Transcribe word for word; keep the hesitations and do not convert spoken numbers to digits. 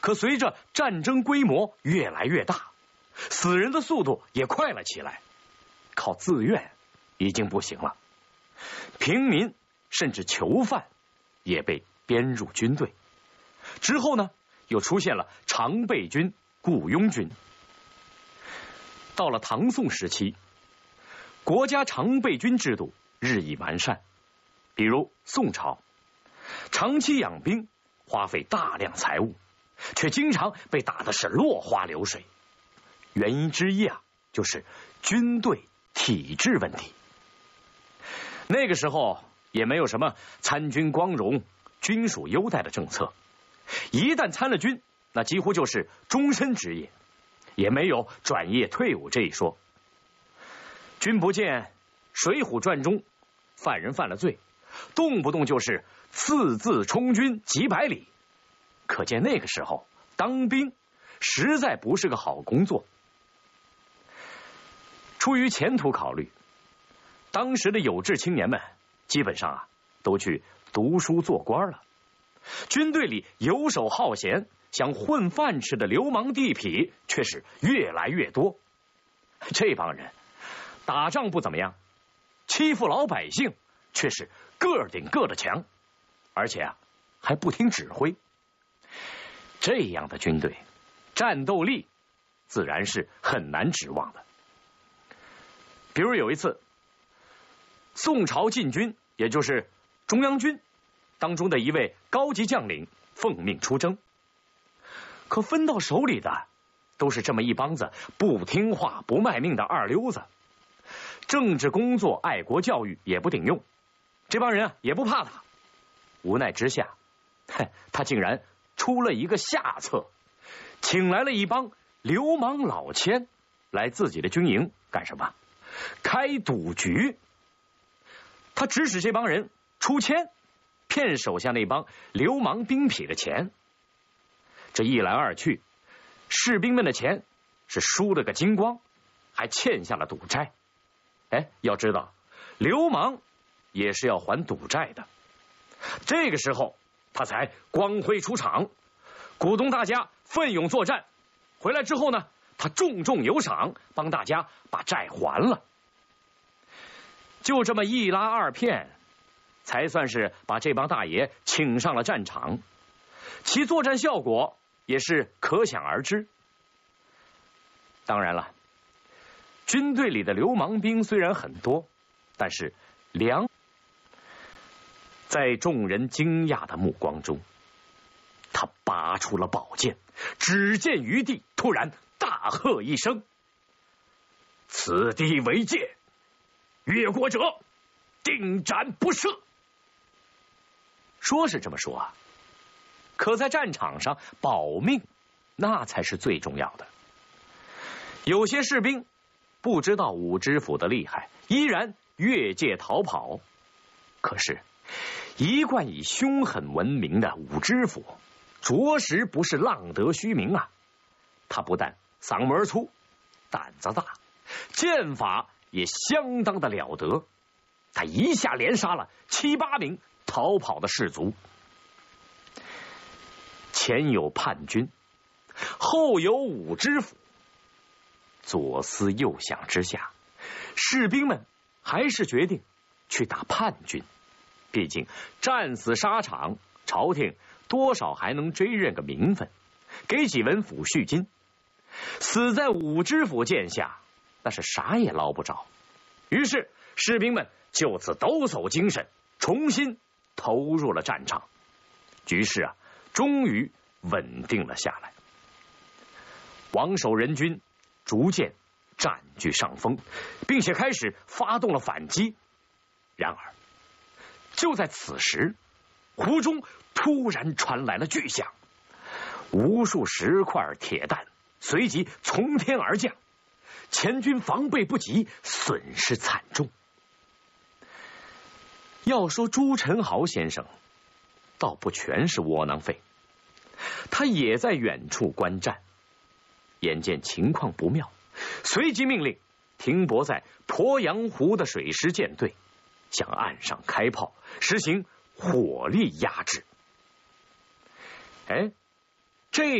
可随着战争规模越来越大，死人的速度也快了起来，靠自愿已经不行了。平民甚至囚犯也被编入军队。之后呢，又出现了常备军、雇佣军。到了唐宋时期，国家常备军制度日益完善。比如宋朝，长期养兵花费大量财物，却经常被打的是落花流水。原因之一啊，就是军队体制问题。那个时候也没有什么参军光荣、军属优待的政策，一旦参了军，那几乎就是终身职业，也没有转业退伍这一说。君不见《水浒传》中犯人犯了罪，动不动就是次字充军几百里，可见那个时候当兵实在不是个好工作。出于前途考虑，当时的有志青年们基本上啊都去读书做官了。军队里游手好闲想混饭吃的流氓地痞却是越来越多。这帮人打仗不怎么样，欺负老百姓却是个顶个的强，而且啊还不听指挥。这样的军队战斗力自然是很难指望的。比如有一次，宋朝禁军，也就是中央军当中的一位高级将领奉命出征，可分到手里的都是这么一帮子不听话不卖命的二流子，政治工作爱国教育也不顶用，这帮人啊也不怕他。无奈之下，他竟然出了一个下策，请来了一帮流氓老千来自己的军营干什么？开赌局。他指使这帮人出钱骗手下那帮流氓兵痞的钱。这一来二去，士兵们的钱是输了个精光，还欠下了赌债。哎，要知道流氓也是要还赌债的。这个时候他才光辉出场，鼓动大家奋勇作战。回来之后呢，他重重有赏，帮大家把债还了。就这么一拉二骗，才算是把这帮大爷请上了战场，其作战效果也是可想而知。当然了，军队里的流氓兵虽然很多，但是良在众人惊讶的目光中，他拔出了宝剑，只见于地，突然大喝一声：“此地为界，越过者定斩不赦。”说是这么说啊，可在战场上保命那才是最重要的。有些士兵不知道武知府的厉害，依然越界逃跑。可是一贯以凶狠闻名的武知府着实不是浪得虚名啊。他不但嗓门粗，胆子大，剑法也相当的了得。他一下连杀了七八名逃跑的士卒。前有叛军，后有武知府，左思右想之下，士兵们还是决定去打叛军。毕竟战死沙场，朝廷多少还能追认个名分，给几文抚恤金。死在武知府剑下，那是啥也捞不着。于是士兵们就此抖擞精神，重新投入了战场。局势啊，终于稳定了下来。王守仁军逐渐占据上风，并且开始发动了反击。然而就在此时，湖中突然传来了巨响，无数石块铁弹随即从天而降，前军防备不及，损失惨重。要说朱宸濠先生倒不全是窝囊废，他也在远处观战，眼见情况不妙，随即命令停泊在鄱阳湖的水师舰队向岸上开炮，实行火力压制。哎，这